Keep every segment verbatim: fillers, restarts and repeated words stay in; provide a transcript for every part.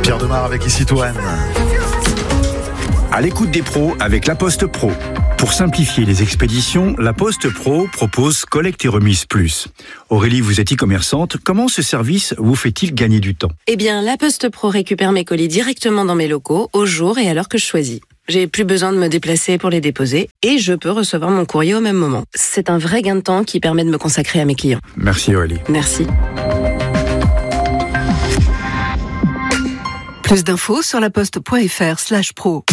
Pierre Demar avec ici Touraine. À l'écoute des pros avec La Poste Pro. Pour simplifier les expéditions, La Poste Pro propose Collecte et Remise Plus. Aurélie, vous êtes e-commerçante. Comment ce service vous fait-il gagner du temps ? Eh bien, La Poste Pro récupère mes colis directement dans mes locaux, au jour et à l'heure que je choisis. J'ai plus besoin de me déplacer pour les déposer et je peux recevoir mon courrier au même moment. C'est un vrai gain de temps qui permet de me consacrer à mes clients. Merci Aurélie. Merci. Plus d'infos sur laposte.fr slash pro.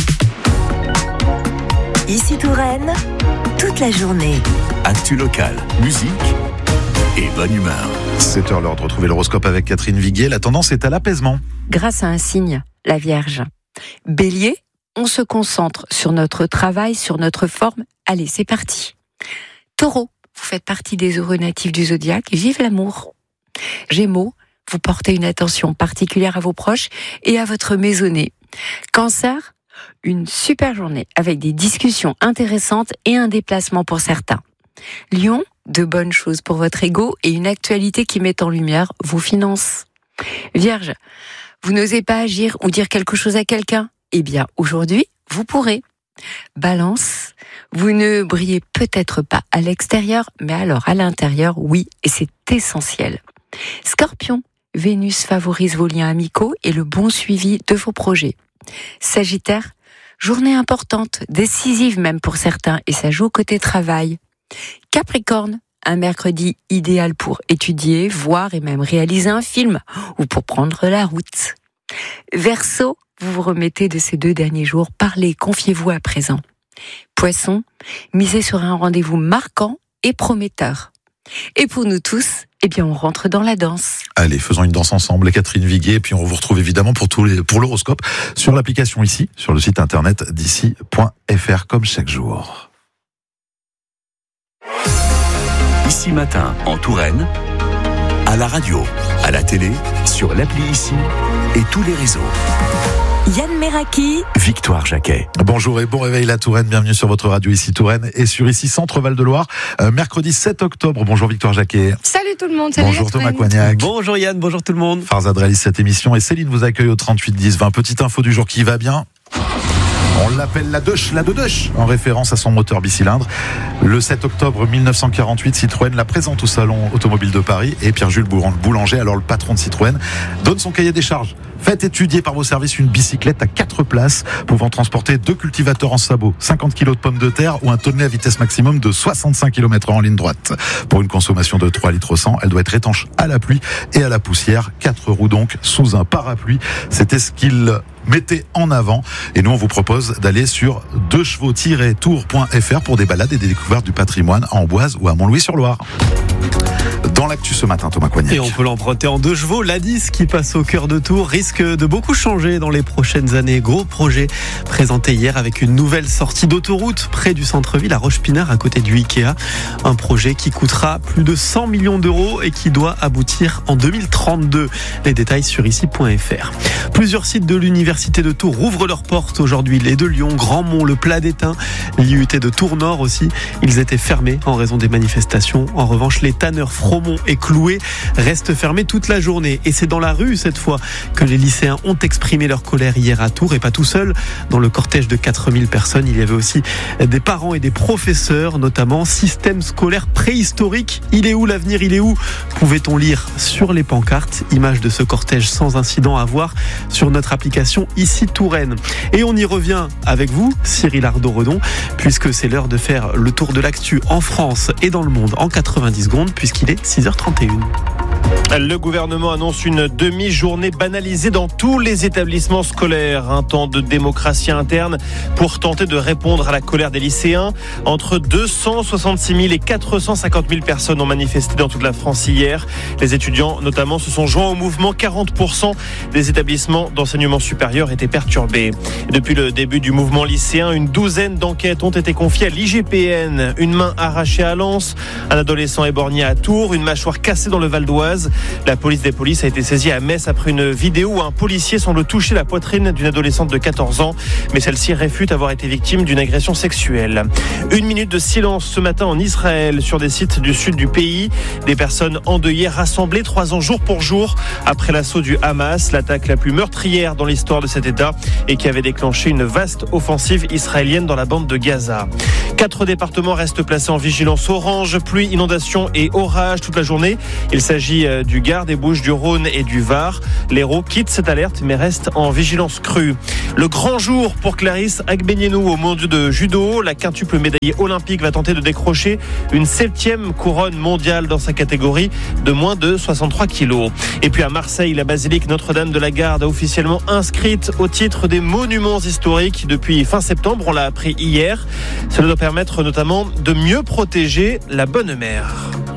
Ici Touraine, toute la journée. Actu locale, musique et bonne humeur. sept heures l'heure de retrouver l'horoscope avec Catherine Viguier. La tendance est à l'apaisement. Grâce à un signe, la Vierge. Bélier, on se concentre sur notre travail, sur notre forme. Allez, c'est parti. Taureau, vous faites partie des heureux natifs du zodiaque. Vive l'amour. Gémeaux, vous portez une attention particulière à vos proches et à votre maisonnée. Cancer, une super journée avec des discussions intéressantes et un déplacement pour certains. Lion, de bonnes choses pour votre ego et une actualité qui met en lumière vos finances. Vierge, vous n'osez pas agir ou dire quelque chose à quelqu'un ? Eh bien, aujourd'hui, vous pourrez. Balance, vous ne brillez peut-être pas à l'extérieur, mais alors à l'intérieur, oui, et c'est essentiel. Scorpion, Vénus favorise vos liens amicaux et le bon suivi de vos projets. Sagittaire, journée importante, décisive même pour certains, et ça joue côté travail. Capricorne, un mercredi idéal pour étudier, voir et même réaliser un film, ou pour prendre la route. Verseau, vous vous remettez de ces deux derniers jours, parlez, confiez-vous à présent. Poisson, misez sur un rendez-vous marquant et prometteur. Et pour nous tous, eh bien, on rentre dans la danse. Allez, faisons une danse ensemble, Catherine Viguier, et puis on vous retrouve évidemment pour tous les, pour l'horoscope sur l'application ici, sur le site internet d'ici point f r, comme chaque jour. Ici matin, en Touraine, à la radio, à la télé, sur l'appli Ici et tous les réseaux. Yann Meraki, Victoire Jacquet. Bonjour et bon réveil la Touraine, bienvenue sur votre radio ici Touraine et sur ici Centre Val de Loire, euh, mercredi sept octobre. Bonjour Victoire Jacquet. Salut tout le monde, salut. Bonjour Thomas Coignac. Bonjour Yann, bonjour tout le monde. Farzad réalise cette émission et Céline vous accueille au trente-huit dix vingt. Petite info du jour qui va bien. On l'appelle la Deutsch, la Deutsch, en référence à son moteur bicylindre. Le sept octobre mille neuf cent quarante-huit, Citroën la présente au Salon Automobile de Paris et Pierre-Jules Boulanger, alors le patron de Citroën, donne son cahier des charges. Faites étudier par vos services une bicyclette à quatre places pouvant transporter deux cultivateurs en sabot, cinquante kilos de pommes de terre ou un tonnelet à vitesse maximum de soixante-cinq kilomètres heure en ligne droite. Pour une consommation de trois litres cent, elle doit être étanche à la pluie et à la poussière. Quatre roues donc sous un parapluie. C'était ce qu'il mettait en avant. Et nous, on vous propose d'aller sur deux chevaux tiret tour point f r pour des balades et des découvertes du patrimoine à Amboise ou à Montlouis-sur-Loire. Dans l'actu ce matin, Thomas Coignac. Et on peut l'emprunter en deux chevaux. L'A dix qui passe au cœur de Tours risque de beaucoup changer dans les prochaines années. Gros projet présenté hier avec une nouvelle sortie d'autoroute près du centre-ville à Roche-Pinard à côté du Ikea. Un projet qui coûtera plus de cent millions d'euros et qui doit aboutir en deux mille trente-deux. Les détails sur ici point f r. Plusieurs sites de l'université de Tours ouvrent leurs portes aujourd'hui. Les de Lyon, Grandmont, le Plat d'Étain, l'I U T de Tours-Nord aussi. Ils étaient fermés en raison des manifestations. En revanche, les tanneurs Fromont et Cloué restent fermés toute la journée. Et c'est dans la rue, cette fois, que les lycéens ont exprimé leur colère hier à Tours. Et pas tout seul. Dans le cortège de quatre mille personnes, il y avait aussi des parents et des professeurs, notamment système scolaire préhistorique. Il est où l'avenir ? Il est où ? Pouvait-on lire sur les pancartes. Image de ce cortège sans incident à voir sur notre application Ici Touraine. Et on y revient avec vous, Cyril Ardo-Redon, puisque c'est l'heure de faire le tour de l'actu en France et dans le monde en quatre-vingt-dix secondes, puisqu'il est six heures trente et une. Le gouvernement annonce une demi-journée banalisée dans tous les établissements scolaires. Un temps de démocratie interne pour tenter de répondre à la colère des lycéens. Entre deux cent soixante-six mille et quatre cent cinquante mille personnes ont manifesté dans toute la France hier. Les étudiants, notamment, se sont joints au mouvement. quarante pour cent des établissements d'enseignement supérieur étaient perturbés. Depuis le début du mouvement lycéen, une douzaine d'enquêtes ont été confiées à l'I G P N. Une main arrachée à Lens, un adolescent éborgné à Tours, une mâchoire cassée dans le Val d'Oise. Oise. La police des polices a été saisie à Metz après une vidéo où un policier semble toucher la poitrine d'une adolescente de quatorze ans, mais celle-ci réfute avoir été victime d'une agression sexuelle. Une minute de silence ce matin en Israël sur des sites du sud du pays. Des personnes endeuillées rassemblées trois ans jour pour jour après l'assaut du Hamas, l'attaque la plus meurtrière dans l'histoire de cet État et qui avait déclenché une vaste offensive israélienne dans la bande de Gaza. Quatre départements restent placés en vigilance orange, pluie, inondation et orage toute la journée. Il s'agit du Gard, des Bouches-du-Rhône et du Var. L'Hérault quitte cette alerte mais reste en vigilance crue. Le grand jour pour Clarisse Agbenienou au mondiaux de judo. La quintuple médaillée olympique va tenter de décrocher une septième couronne mondiale dans sa catégorie de moins de soixante-trois kilos. Et puis à Marseille, la basilique Notre-Dame de la Garde a officiellement inscrite au titre des monuments historiques depuis fin septembre. On l'a appris hier. Cela doit permettre notamment de mieux protéger la bonne mère.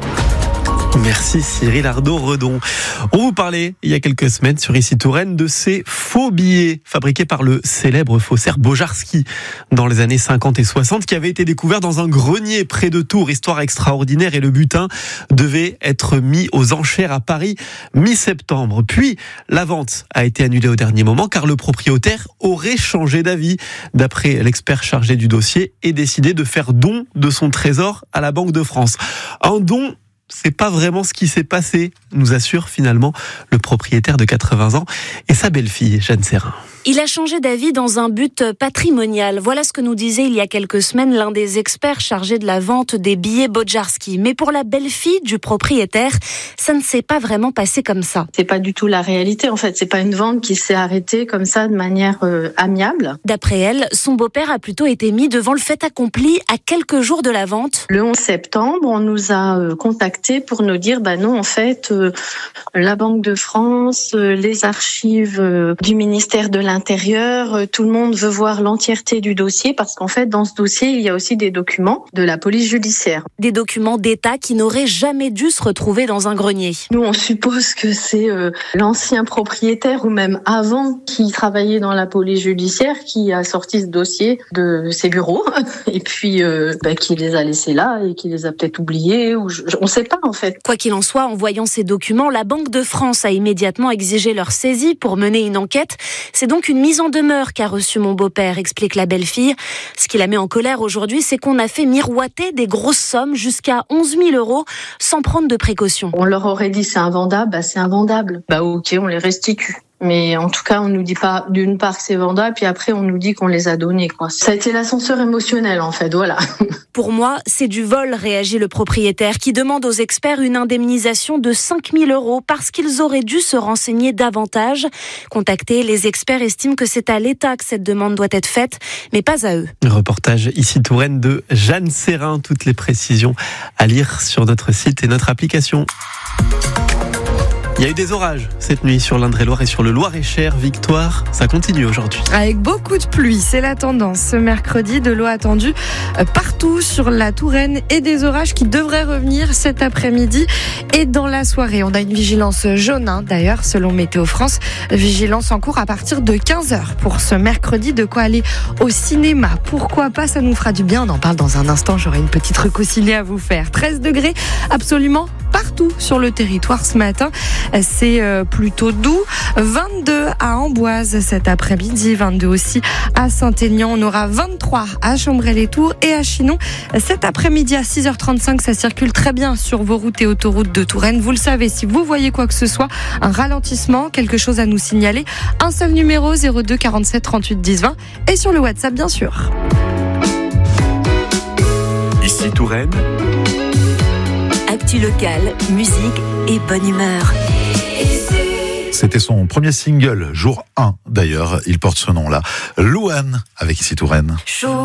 Merci Cyril Ardo-Redon. On vous parlait il y a quelques semaines sur Ici Touraine de ces faux billets fabriqués par le célèbre faussaire Bojarski dans les années cinquante et soixante qui avaient été découverts dans un grenier près de Tours. Histoire extraordinaire et le butin devait être mis aux enchères à Paris mi-septembre. Puis la vente a été annulée au dernier moment car le propriétaire aurait changé d'avis d'après l'expert chargé du dossier et décidé de faire don de son trésor à la Banque de France. Un don, c'est pas vraiment ce qui s'est passé, nous assure finalement le propriétaire de quatre-vingts ans et sa belle-fille, Jeanne Serrin. Il a changé d'avis dans un but patrimonial. Voilà ce que nous disait il y a quelques semaines l'un des experts chargés de la vente des billets Bojarski. Mais pour la belle-fille du propriétaire, ça ne s'est pas vraiment passé comme ça. C'est pas du tout la réalité en fait. C'est pas une vente qui s'est arrêtée comme ça de manière euh, amiable. D'après elle, son beau-père a plutôt été mis devant le fait accompli à quelques jours de la vente. Le onze septembre, on nous a euh, contactés pour nous dire bah non en fait euh, la Banque de France, euh, les archives euh, du ministère de l'Intérieur, L'intérieur, tout le monde veut voir l'entièreté du dossier parce qu'en fait, dans ce dossier, il y a aussi des documents de la police judiciaire. Des documents d'État qui n'auraient jamais dû se retrouver dans un grenier. Nous, on suppose que c'est euh, l'ancien propriétaire ou même avant qui travaillait dans la police judiciaire qui a sorti ce dossier de ses bureaux et puis euh, bah, qui les a laissés là et qui les a peut-être oubliés ou je, on ne sait pas en fait. Quoi qu'il en soit, en voyant ces documents, la Banque de France a immédiatement exigé leur saisie pour mener une enquête. C'est donc une mise en demeure qu'a reçue mon beau-père, explique la belle-fille. Ce qui la met en colère aujourd'hui, c'est qu'on a fait miroiter des grosses sommes jusqu'à onze mille euros sans prendre de précautions. On leur aurait dit c'est invendable, bah c'est invendable. Bah ok, on les restitue. Mais en tout cas, on nous dit pas d'une part que c'est vendable, puis après on nous dit qu'on les a donnés, quoi. Ça a été l'ascenseur émotionnel, en fait, voilà. Pour moi, c'est du vol, réagit le propriétaire, qui demande aux experts une indemnisation de cinq mille euros parce qu'ils auraient dû se renseigner davantage. Contactés, les experts estiment que c'est à l'État que cette demande doit être faite, mais pas à eux. Reportage Ici Touraine de Jeanne Serrin. Toutes les précisions à lire sur notre site et notre application. Il y a eu des orages cette nuit sur l'Indre-et-Loire et sur le Loir-et-Cher. Victoire, ça continue aujourd'hui. Avec beaucoup de pluie, c'est la tendance. Ce mercredi, de l'eau attendue partout sur la Touraine et des orages qui devraient revenir cet après-midi et dans la soirée. On a une vigilance jaune, hein, d'ailleurs, selon Météo France. Vigilance en cours à partir de quinze heures pour ce mercredi. De quoi aller au cinéma. Pourquoi pas, ça nous fera du bien. On en parle dans un instant. J'aurai une petite reco ciné à vous faire. treize degrés, absolument partout sur le territoire ce matin. C'est plutôt doux. vingt-deux à Amboise cet après-midi, vingt-deux aussi à Saint-Aignan. On aura vingt-trois à Chambray-les-Tours et à Chinon. Cet après-midi à six heures trente-cinq, ça circule très bien sur vos routes et autoroutes de Touraine. Vous le savez, si vous voyez quoi que ce soit, un ralentissement, quelque chose à nous signaler, un seul numéro zéro deux quarante-sept trente-huit dix vingt et sur le WhatsApp bien sûr. Ici Touraine. Actu locale, musique et bonne humeur. C'était son premier single, jour un d'ailleurs, il porte ce nom-là. Louane avec Ici Touraine.